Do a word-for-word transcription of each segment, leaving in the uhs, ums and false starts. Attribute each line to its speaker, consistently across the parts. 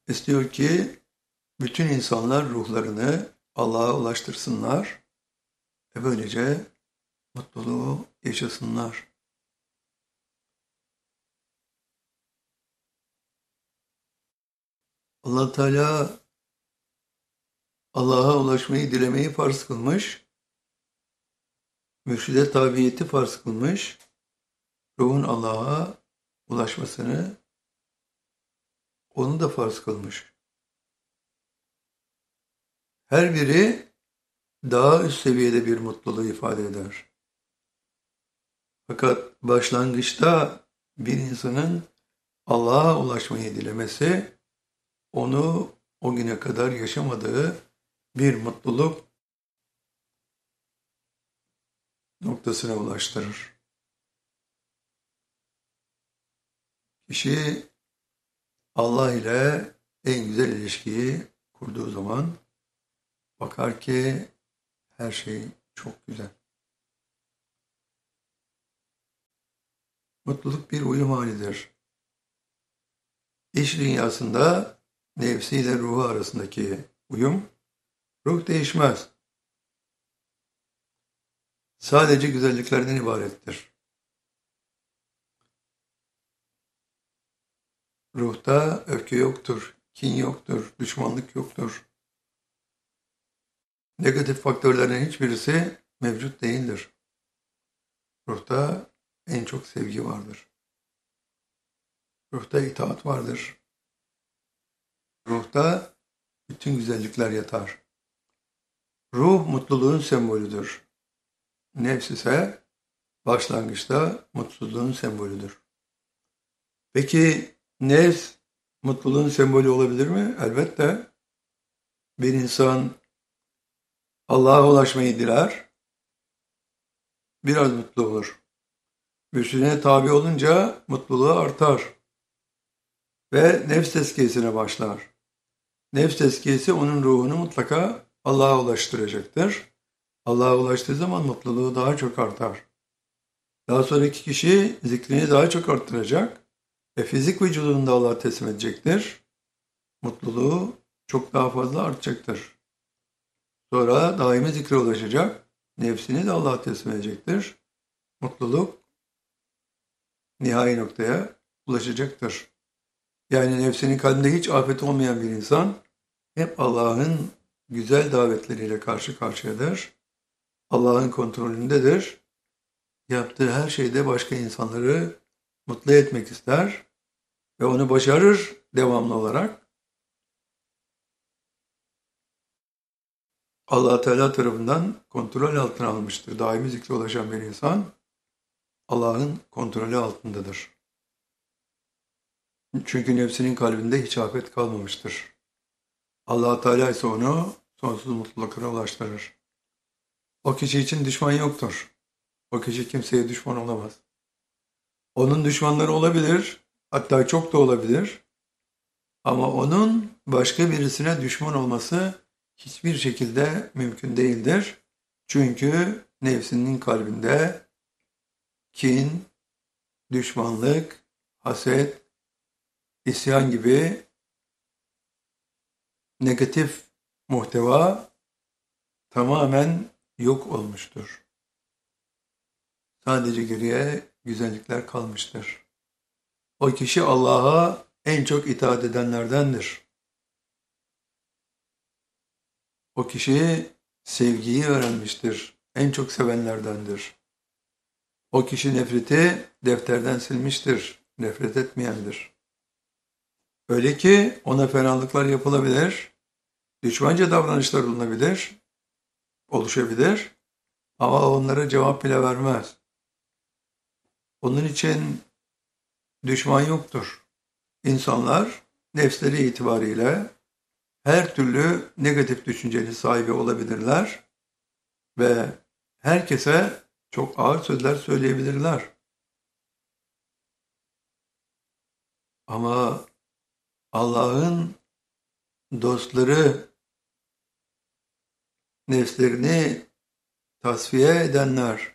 Speaker 1: İstiyor ki bütün insanlar ruhlarını Allah'a ulaştırsınlar ve böylece mutluluğu yaşasınlar. Allah Teala Allah'a ulaşmayı dilemeyi farz kılmış, mürşide tabiyeti farz kılmış, ruhun Allah'a ulaşmasını onu da farz kılmış. Her biri daha üst seviyede bir mutluluğu ifade eder. Fakat başlangıçta bir insanın Allah'a ulaşmayı dilemesi, onu o güne kadar yaşamadığı bir mutluluk noktasına ulaştırır. Kişi Allah ile en güzel ilişkiyi kurduğu zaman bakar ki her şey çok güzel. Mutluluk bir uyum halidir. İş dünyasında nefsiyle ruhu arasındaki uyum, ruh değişmez. Sadece güzelliklerden ibarettir. Ruhta öfke yoktur, kin yoktur, düşmanlık yoktur. Negatif faktörlerin hiçbirisi mevcut değildir. Ruhta en çok sevgi vardır. Ruhta itaat vardır. Ruhta bütün güzellikler yatar. Ruh mutluluğun sembolüdür. Nefs ise başlangıçta mutluluğun sembolüdür. Peki nefs mutluluğun sembolü olabilir mi? Elbette. Bir insan Allah'a ulaşmayı diler, biraz mutlu olur. Mürşidine tabi olunca mutluluğu artar ve nefs tezkiyesine başlar. Nefs tezkiyesi onun ruhunu mutlaka Allah'a ulaştıracaktır. Allah'a ulaştığı zaman mutluluğu daha çok artar. Daha sonraki kişi zikrini daha çok arttıracak ve fizik vücudunu da Allah'a teslim edecektir. Mutluluğu çok daha fazla artacaktır. Sonra daimi zikre ulaşacak, nefsini de Allah'a teslim edecektir. Mutluluk nihai noktaya ulaşacaktır. Yani nefsinin kalbinde hiç afet olmayan bir insan hep Allah'ın güzel davetleriyle karşı karşıyadır. Allah'ın kontrolündedir. Yaptığı her şeyde başka insanları mutlu etmek ister ve onu başarır devamlı olarak. Allah Teala tarafından kontrol altına almıştır. Daimi zikre ulaşan bir insan Allah'ın kontrolü altındadır. Çünkü nefsinin kalbinde hiç afet kalmamıştır. Allah Teala ise onu sonsuz mutluluklara ulaştırır. O kişi için düşman yoktur. O kişi kimseye düşman olamaz. Onun düşmanları olabilir, hatta çok da olabilir. Ama onun başka birisine düşman olması hiçbir şekilde mümkün değildir. Çünkü nefsinin kalbinde kin, düşmanlık, haset, isyan gibi negatif muhteva tamamen yok olmuştur. Sadece geriye güzellikler kalmıştır. O kişi Allah'a en çok itaat edenlerdendir. O kişi sevgiyi öğrenmiştir, en çok sevenlerdendir. O kişi nefreti defterden silmiştir, nefret etmeyendir. Öyle ki ona fenalıklar yapılabilir, düşmanca davranışlar olunabilir, oluşabilir ama onlara cevap bile vermez. Onun için düşman yoktur. İnsanlar nefsleri itibariyle her türlü negatif düşüncenin sahibi olabilirler ve herkese çok ağır sözler söyleyebilirler. Ama Allah'ın dostları, nefslerini tasfiye edenler,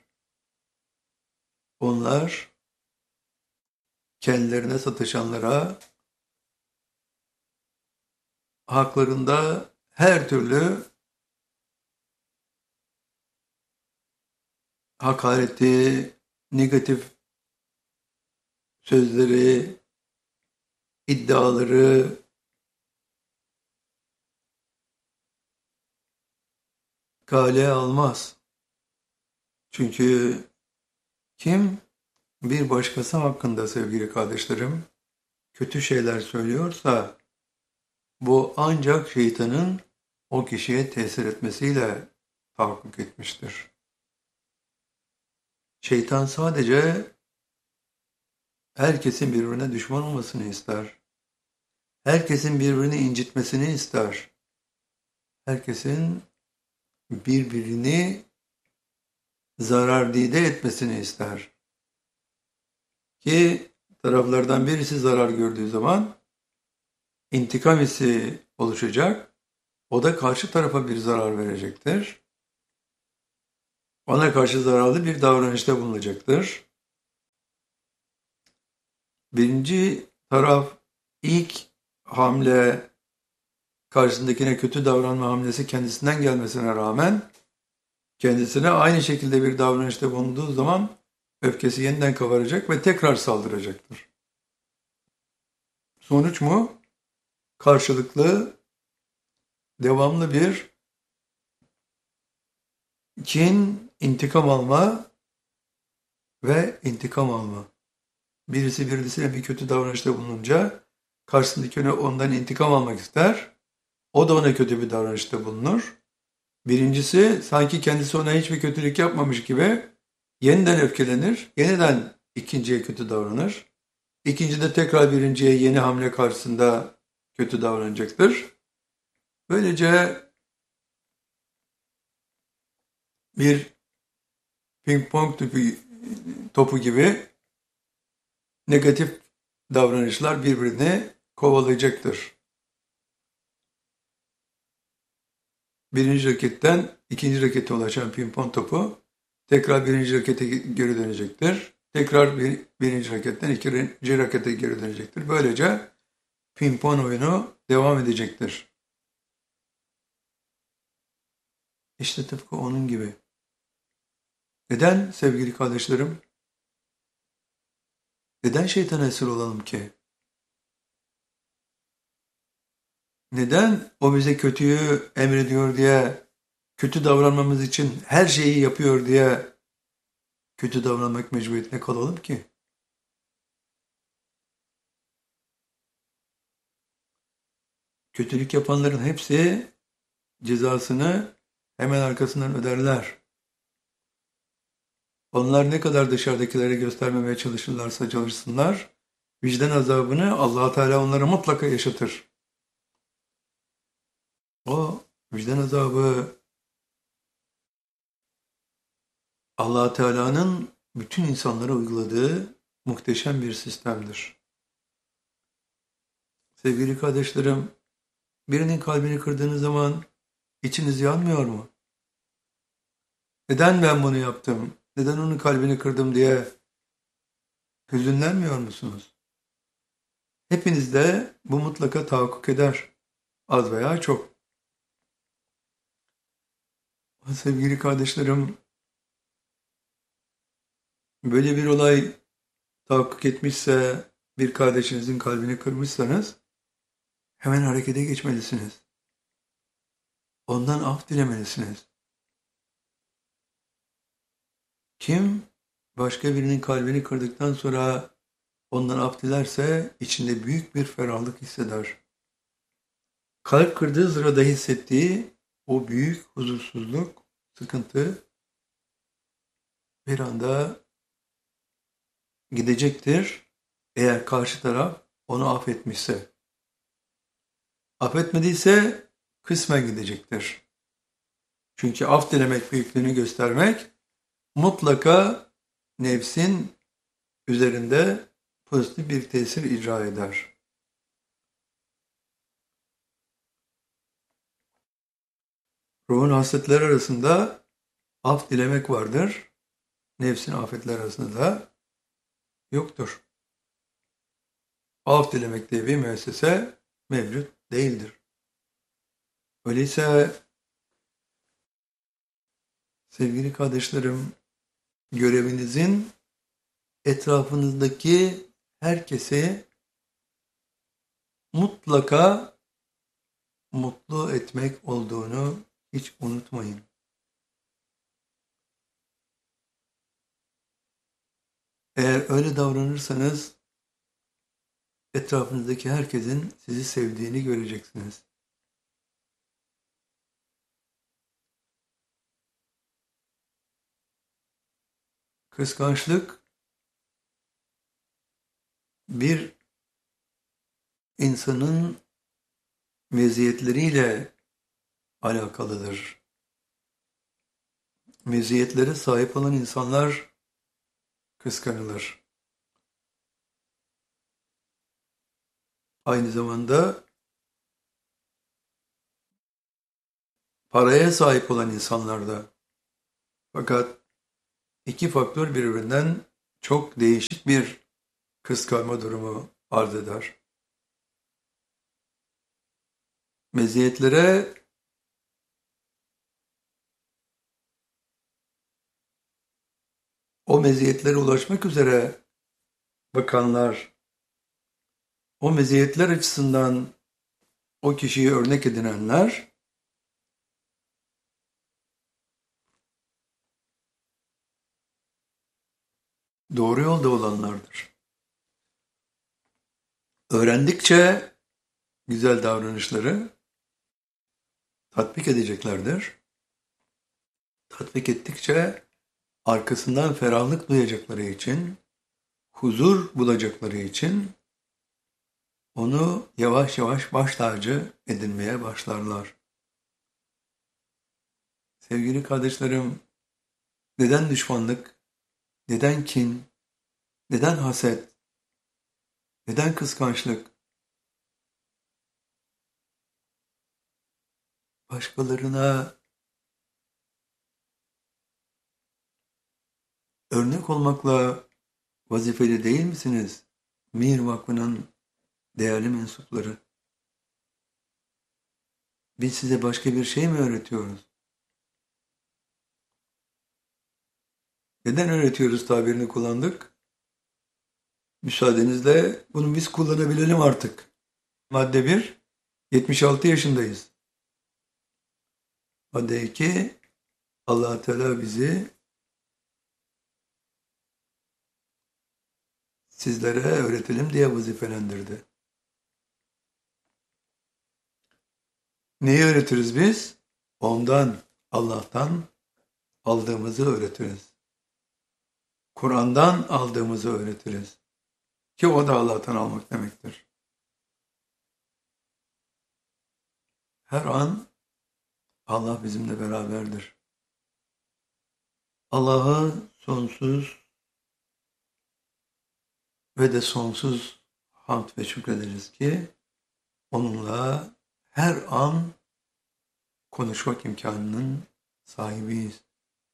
Speaker 1: onlar kendilerine satışanlara haklarında her türlü hakareti, negatif sözleri, iddiaları kale almaz. Çünkü kim bir başkası hakkında sevgili kardeşlerim kötü şeyler söylüyorsa bu ancak şeytanın o kişiye tesir etmesiyle tahakkuk etmiştir. Şeytan sadece herkesin birbirine düşman olmasını ister. Herkesin birbirini incitmesini ister. Herkesin birbirini zarardide etmesini ister. Ki taraflardan birisi zarar gördüğü zaman intikam hissi oluşacak. O da karşı tarafa bir zarar verecektir. Ona karşı zararlı bir davranışta bulunacaktır. Birinci taraf ilk hamle karşısındakine kötü davranma hamlesi kendisinden gelmesine rağmen kendisine aynı şekilde bir davranışta bulunduğu zaman öfkesi yeniden kabaracak ve tekrar saldıracaktır. Sonuç mu? Karşılıklı, devamlı bir kin, intikam alma ve intikam alma. Birisi birisine bir kötü davranışta bulununca karşısındaki ondan intikam almak ister. O da ona kötü bir davranışta bulunur. Birincisi sanki kendisi ona hiçbir kötülük yapmamış gibi yeniden öfkelenir, yeniden ikinciye kötü davranır. İkinci de tekrar birinciye yeni hamle karşısında kötü davranacaktır. Böylece bir ping pong topu, topu gibi negatif davranışlar birbirini kovalayacaktır. Birinci raketten ikinci rakete ulaşan ping pong topu tekrar birinci rakete geri dönecektir. Tekrar bir, birinci raketten ikinci rakete geri dönecektir. Böylece ping pong oyunu devam edecektir. İşte tıpkı onun gibi. Neden sevgili kardeşlerim? Neden şeytana esir olalım ki? Neden o bize kötüyü emrediyor diye, kötü davranmamız için her şeyi yapıyor diye kötü davranmak mecburiyetine kalalım ki? Kötülük yapanların hepsi cezasını hemen arkasından öderler. Onlar ne kadar dışarıdakilere göstermemeye çalışırlarsa çalışsınlar, vicdan azabını Allah Teala onlara mutlaka yaşatır. O vicdan azabı Allah Teala'nın bütün insanlara uyguladığı muhteşem bir sistemdir. Sevgili kardeşlerim, birinin kalbini kırdığınız zaman içiniz yanmıyor mu? Neden ben bunu yaptım? Neden onun kalbini kırdım diye hüzünlenmiyor musunuz? Hepinizde bu mutlaka tahakkuk eder. Az veya çok. Sevgili kardeşlerim, böyle bir olay tahakkuk etmişse, bir kardeşinizin kalbini kırmışsanız hemen harekete geçmelisiniz. Ondan af dilemelisiniz. Kim başka birinin kalbini kırdıktan sonra ondan af dilerse içinde büyük bir ferahlık hisseder. Kalp kırdığı sırada hissettiği o büyük huzursuzluk, sıkıntı bir anda gidecektir eğer karşı taraf onu affetmişse. Affetmediyse kısmen gidecektir. Çünkü af dilemek, büyüklüğünü göstermek mutlaka nefsin üzerinde pozitif bir tesir icra eder. Ruhun hasletleri arasında af dilemek vardır. Nefsin afetleri arasında da yoktur. Af dilemek diye bir müessese mevcut değildir. Öyleyse sevgili kardeşlerim, görevinizin etrafınızdaki herkesi mutlaka mutlu etmek olduğunu hiç unutmayın. Eğer öyle davranırsanız etrafınızdaki herkesin sizi sevdiğini göreceksiniz. Kıskançlık bir insanın meziyetleriyle alakalıdır. Meziyetlere sahip olan insanlar kıskanılır. Aynı zamanda paraya sahip olan insanlar da. Fakat iki faktör birbirinden çok değişik bir kıskanma durumu arz eder. Meziyetlere o meziyetlere ulaşmak üzere bakanlar, o meziyetler açısından o kişiyi örnek edinenler doğru yolda olanlardır. Öğrendikçe güzel davranışları tatbik edeceklerdir. Tatbik ettikçe arkasından ferahlık duyacakları için, huzur bulacakları için onu yavaş yavaş baş tacı edinmeye başlarlar. Sevgili kardeşlerim, neden düşmanlık, neden kin, neden haset, neden kıskançlık? Başkalarına örnek olmakla vazifeli değil misiniz? Mir Vakfı'nın değerli mensupları. Biz size başka bir şey mi öğretiyoruz? Neden öğretiyoruz tabirini kullandık? Müsaadenizle bunu biz kullanabilelim artık. Madde bir, yetmiş altı yaşındayız. Madde iki, Allah Teala bizi sizlere öğretelim diye vazifelendirdi. Neyi öğretiriz biz? Ondan, Allah'tan aldığımızı öğretiriz. Kur'an'dan aldığımızı öğretiriz. Ki o da Allah'tan almak demektir. Her an Allah bizimle beraberdir. Allah'a sonsuz ve de sonsuz hamd ve şükrederiz ki onunla her an konuşmak imkanının sahibiyiz.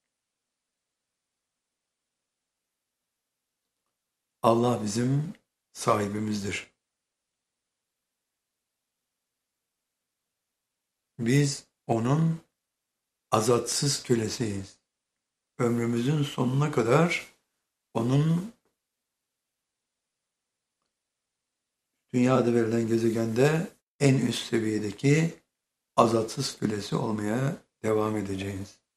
Speaker 1: Allah bizim sahibimizdir. Biz onun azatsız kölesiyiz. Ömrümüzün sonuna kadar onun dünyada verilen gezegende en üst seviyedeki azatsız kölesi olmaya devam edeceğiz.